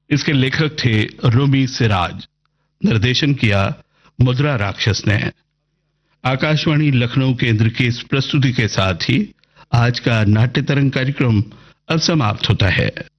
इसके लेखक थे रूमी सिराज। निर्देशन किया मुद्रा राक्षस ने। आकाशवाणी लखनऊ केंद्र की इस प्रस्तुति के साथ ही आज का नाट्य तरंग कार्यक्रम अब समाप्त होता है।